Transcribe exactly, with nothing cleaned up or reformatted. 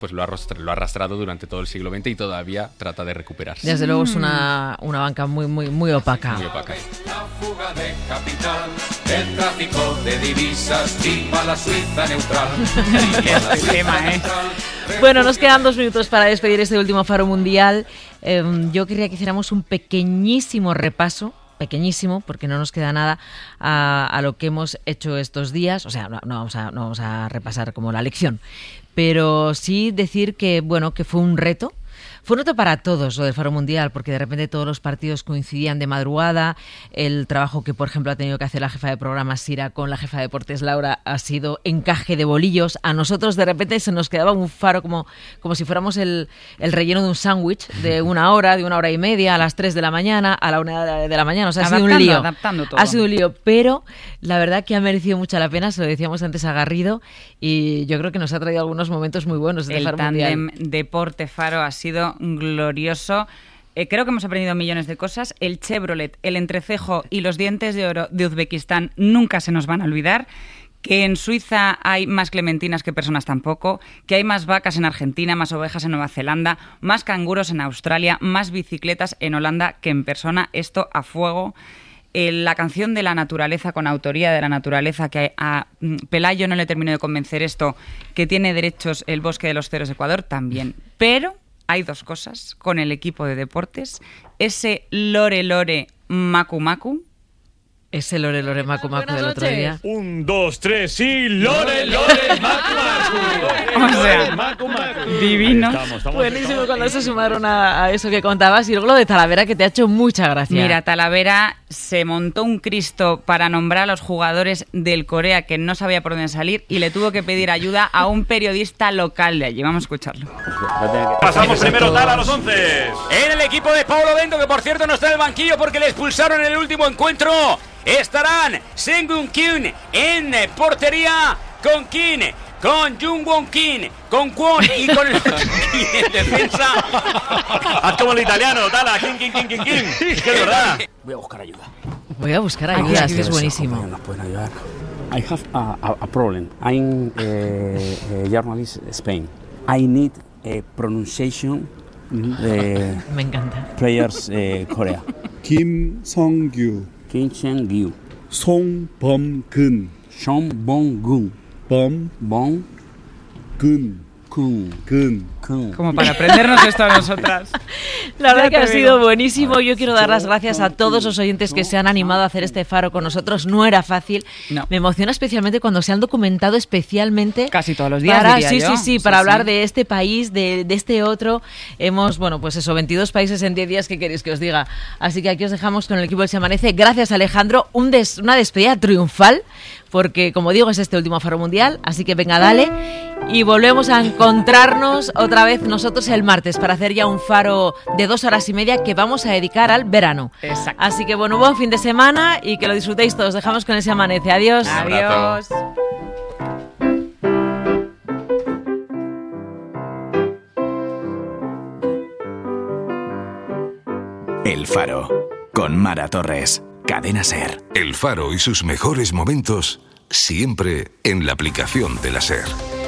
pues lo ha, arrastrado, lo ha arrastrado durante todo el siglo veinte y todavía trata de recuperarse. Desde luego es una, una banca muy, muy, muy opaca. Muy opaca. La fuga de capital, el tráfico de divisas, viva la Suiza neutral. Este tema, ¿eh? Bueno, nos quedan dos minutos para despedir este último Faro Mundial. Eh, yo quería que hiciéramos un pequeñísimo repaso, pequeñísimo, porque no nos queda nada, a, a lo que hemos hecho estos días. O sea, no, no, vamos a, no vamos a repasar como la lección, pero sí decir que, bueno, que fue un reto. Fue un reto para todos lo del Faro Mundial, porque de repente todos los partidos coincidían de madrugada. El trabajo que, por ejemplo, ha tenido que hacer la jefa de programa Sira con la jefa de deportes Laura ha sido encaje de bolillos. A nosotros de repente se nos quedaba un faro como, como si fuéramos el, el relleno de un sándwich de una hora, de una hora y media, a las tres de la mañana, a la una de la mañana. O sea, ha sido un lío. Adaptando todo. Ha sido un lío, pero la verdad que ha merecido mucha la pena, se lo decíamos antes a Garrido, y yo creo que nos ha traído algunos momentos muy buenos de El Faro tándem Mundial. Deporte Faro ha sido glorioso. Eh, creo que hemos aprendido millones de cosas. El Chevrolet, el entrecejo y los dientes de oro de Uzbekistán nunca se nos van a olvidar. Que en Suiza hay más clementinas que personas tampoco, que hay más vacas en Argentina, más ovejas en Nueva Zelanda, más canguros en Australia, más bicicletas en Holanda que en persona. Esto a fuego. Eh, la canción de la naturaleza, con autoría de la naturaleza, que a Pelayo no le terminó de convencer esto, que tiene derechos el Bosque de los Ceros de Ecuador, también. Pero hay dos cosas con el equipo de deportes. Ese lore lore macu macu. Ese lore lore macu macu del otro día. Un, dos, tres y lore lore macu macu. O sea, Macu, macu. divino. Estamos, estamos, Buenísimo estamos, cuando estamos. se sumaron a, a eso que contabas. Y luego lo de Talavera, que te ha hecho mucha gracia. Mira, Talavera se montó un Cristo para nombrar a los jugadores del Corea que no sabía por dónde salir y le tuvo que pedir ayuda a un periodista local de allí. Vamos a escucharlo. Pasamos primero tal a los once. En el equipo de Paulo Bento, que por cierto no está en el banquillo porque le expulsaron en el último encuentro, estarán Sengun Kyun en portería, con Kim, con Jungwon Kim, con Kwon y con el en defensa. Haz como el italiano, Tala, Kim, Kim, Kim, Kim, Kim. Es que de verdad. Voy a buscar ayuda. Voy a buscar ayuda, es que es buenísimo. Nos pueden ayudar. I have a, a, a problem. I'm a, a journalist in Spain. I need a pronunciation the Me encanta. players uh, Korea. Kim Song-gyu, Kim Chang-gyu, Song Bom-gun, Song Bong-gun, Bom-gun, Bong Kun, Gun. Kun. Como para aprendernos esto a nosotras. La verdad Ya que te ha digo. sido buenísimo. Yo quiero dar las gracias a todos los oyentes que se han animado a hacer este faro con nosotros. No era fácil. No. Me emociona especialmente cuando se han documentado especialmente. Casi todos los días, Para, diría sí, yo. sí, sí, Sí, para sí. hablar de este país, de, de este otro. Hemos, bueno, pues eso, veintidós países en diez días, ¿qué queréis que os diga? Así que aquí os dejamos con el equipo del Se Amanece. Gracias, Alejandro. Un des- una despedida triunfal, porque, como digo, es este último Faro Mundial. Así que venga, dale. Y volvemos a encontrarnos otra vez nosotros el martes para hacer ya un faro de dos horas y media que vamos a dedicar al verano. Exacto. Así que, bueno, buen fin de semana y que lo disfrutéis todos. Dejamos con el Se Amanece. Adiós. Adiós. El Faro, con Mara Torres, Cadena SER. El Faro y sus mejores momentos siempre en la aplicación de la SER.